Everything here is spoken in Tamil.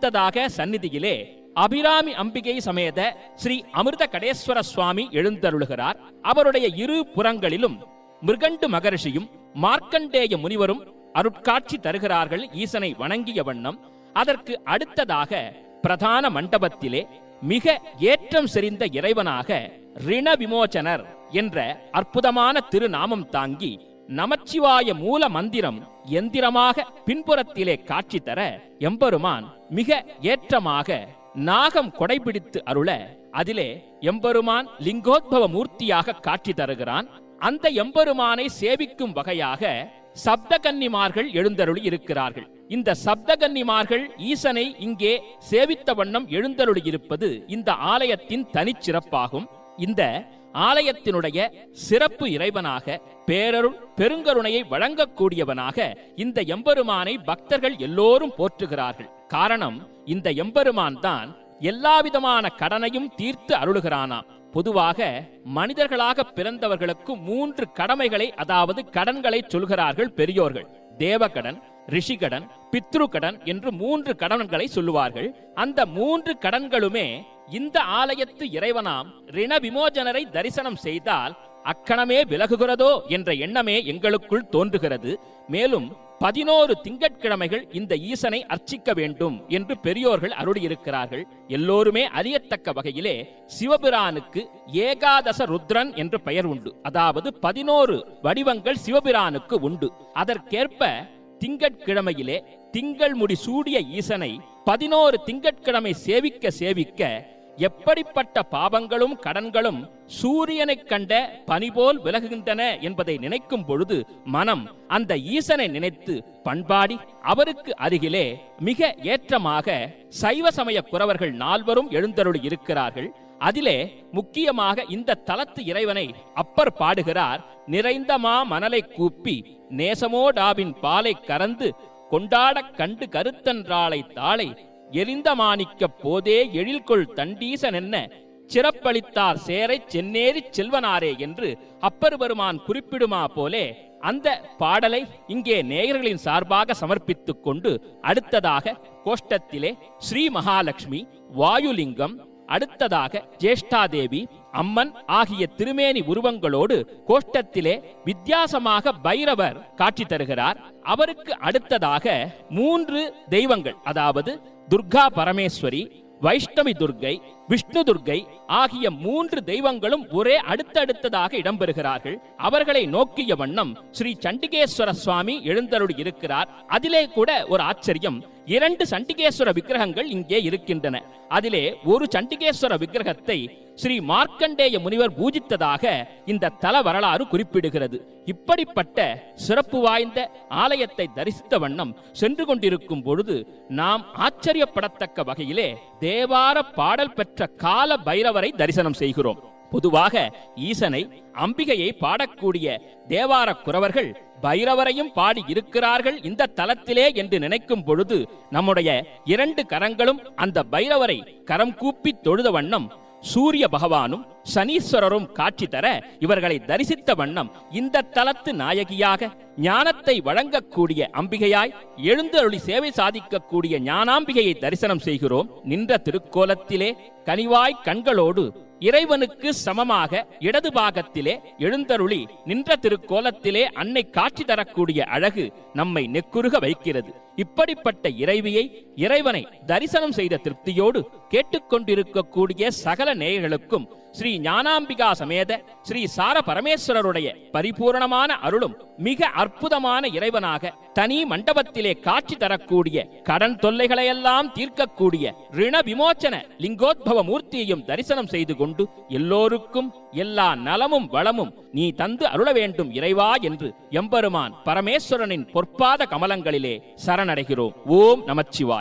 அடுத்ததாக சந்நிதியிலே அபிராமி அம்பிகை சமேத ஸ்ரீ அமிர்த கடேஸ்வர சுவாமி எழுந்தருளுகிறார். அவருடைய இரு புறங்களிலும் மிருகண்டு மகரிஷியும் மார்க்கண்டேய முனிவரும் அருட்காட்சி தருகிறார்கள் ஈசனை வணங்கிய வண்ணம். அதற்கு அடுத்ததாக பிரதான மண்டபத்திலே மிக ஏற்றம் செறிந்த இறைவனாக ரிண விமோசனர் என்ற அற்புதமான திருநாமம் தாங்கி நமச்சிவாய மூல மந்திரம் எந்திரமாக பின்புறத்திலே காட்சி தர எம்பெருமான் மிக ஏற்றமாக நாகம் கொடைபிடித்து அருள அதிலே எம்பெருமான் லிங்கோத்பவ மூர்த்தியாக காட்சி தருகிறான். அந்த எம்பெருமானை சேவிக்கும் வகையாக சப்தகன்னிமார்கள் எழுந்தருளி இருக்கிறார்கள். இந்த சப்தகன்னிமார்கள் ஈசனை இங்கே சேவித்த வண்ணம் எழுந்தருளி இருப்பது இந்த ஆலயத்தின் தனிச்சிறப்பாகும். இந்த ஆலயத்தினுடைய சிறப்பு இறைவனாக பேரருள் பெருங்கருணையை வழங்கக்கூடியவனாக இந்த எம்பெருமானை பக்தர்கள் எல்லோரும் போற்றுகிறார்கள். காரணம், இந்த எம்பெருமான் தான் எல்லாவிதமான கடனையும் தீர்த்து அருளுகிறானாம். பொதுவாக மனிதர்களாக பிறந்தவர்களுக்கு 3 கடமைகளை, அதாவது கடன்களை சொல்கிறார்கள் பெரியோர்கள். தேவகடன், ரிஷிகடன், பித்ருகடன் என்று 3 கடன்களை சொல்லுவார்கள். அந்த 3 கடன்களுமே இந்த ஆலயத்து இறைவனாம் ரிண விமோசனரை தரிசனம் செய்தால் அக்கணமே விலகுகிறதோ என்ற எண்ணமே எங்களுக்குள் தோன்றுகிறது. மேலும் 11 திங்கட்கிழமைகள் இந்த ஈசனை அர்ச்சிக்க வேண்டும் என்று பெரியோர்கள் அருளியிருக்கிறார்கள். எல்லோருமே அறியத்தக்க வகையிலே சிவபிரானுக்கு ஏகாதச ருத்ரன் என்று பெயர் உண்டு. அதாவது 11 வடிவங்கள் சிவபிரானுக்கு உண்டு. அதற்கேற்ப திங்கட்கிழமையிலே திங்கள் முடி சூடிய ஈசனை 11 திங்கட்கிழமை சேவிக்க சேவிக்க எப்படிப்பட்ட பாவங்களும் கடன்களும் சூரியனை கண்ட பனிபோல் விலகுகின்றன என்பதை நினைக்கும் பொழுது மனம் அந்த ஈசனை நினைத்து பண்பாடி அவருக்கு அருகிலே மிக ஏற்றமாக சைவ சமய குரவர்கள் 4 எழுந்தருளி இருக்கிறார்கள். அதிலே முக்கியமாக இந்த தலத்து இறைவனை அப்பர் பாடுகிறார். நிறைந்த மா மணலை கூப்பி நேசமோடாவின் பாலை கறந்து கொண்டாட கண்டு கருத்தன்றாளை தாளை எரிந்த மாணிக்க போதே எழில்கொள் தண்டீசன் என்ன சிறப்பளித்தார் சேரை சென்னேறி செல்வனாரே என்று அப்பர் பெருமான் குறிப்பிடுமா போலே அந்த பாடலை இங்கே நேயர்களின் சார்பாக சமர்ப்பித்துக் கொண்டு அடுத்ததாக கோஷ்டத்திலே ஸ்ரீ மகாலட்சுமி, வாயுலிங்கம், அடுத்ததாக ஜேஷ்டாதேவி, அம்மன் ஆகிய திருமேனி உருவங்களோடு கோஷ்டத்திலே வித்தியாசமாக பைரவர் காட்சி தருகிறார். அவருக்கு அடுத்ததாக 3 தெய்வங்கள், அதாவது துர்கா பரமேஸ்வரி, வைஷ்ணவி துர்கை, விஷ்ணு துர்கை ஆகிய 3 தெய்வங்களும் ஒரே அடுத்தடுத்ததாக இடம்பெறுகிறார்கள். அவர்களை நோக்கிய வண்ணம் ஸ்ரீ சண்டிகேஸ்வர சுவாமி எழுந்தருளி இருக்கிறார். அதிலே கூட ஒரு ஆச்சரியம், 2 சண்டிகேஸ்வர விக்கிரகங்கள் இங்கே இருக்கின்றன. அதிலே ஒரு சண்டிகேஸ்வர விக்கிரகத்தை ஸ்ரீ மார்க்கண்டேய முனிவர் பூஜித்ததாக இந்த தல வரலாறு குறிப்பிடுகிறது. இப்படிப்பட்ட சிறப்பு வாய்ந்த ஆலயத்தை தரிசித்த வண்ணம் சென்று கொண்டிருக்கும் பொழுது நாம் ஆச்சரியப்படத்தக்க வகையிலே தேவார பாடல் பெற்ற கால பைரவரை தரிசனம் செய்கிறோம். பொதுவாக ஈசனை, அம்பிகையை பாடக்கூடிய தேவார குரவர்கள் பைரவரையும் பாடி இருக்கிறார்கள் இந்த தலத்திலே என்று நினைக்கும் பொழுது நம்முடைய 2 கரங்களும் அந்த பைரவரை கரம் கூப்பி தொழுத வண்ணம் சூரிய பகவானும் சனீஸ்வரரும் காட்சி தர இவர்களை தரிசித்த வண்ணம் இந்த தலத்து நாயகியாக ஞானத்தை வழங்கக்கூடிய அம்பிகையாய் எழுந்தருளி சேவை சாதிக்கக்கூடிய ஞானாம்பிகையை தரிசனம் செய்கிறோம். நின்ற திருக்கோலத்திலே கனிவாய் கண்களோடு இறைவனுக்கு சமமாக இடது பாகத்திலே எழுந்தருளி நின்ற திருக்கோலத்திலே அன்னை காட்சி தரக்கூடிய அழகு நம்மை நெக்குருக வைக்கிறது. இப்படிப்பட்ட இறைவனை தரிசனம் செய்த திருப்தியோடு கேட்டுக்கொண்டிருக்கக்கூடிய சகல நேயர்களுக்கும் ஸ்ரீ ஞானாம்பிகா சமேத ஸ்ரீ சார பரமேஸ்வரருடைய பரிபூரணமான அருளும் மிக அற்புதமான இறைவனாக தனி மண்டபத்திலே காட்சி தரக்கூடிய கடன் தொல்லைகளையெல்லாம் தீர்க்கக்கூடிய ரிண விமோச்சன லிங்கோத்பவ மூர்த்தியையும் தரிசனம் செய்து கொண்டு எல்லோருக்கும் எல்லா நலமும் வளமும் நீ தந்து அருள வேண்டும் இறைவா என்று எம்பெருமான் பரமேஸ்வரனின் பொற்பாத கமலங்களிலே சரணடைகிறோம். ஓம் நமச்சிவாய்.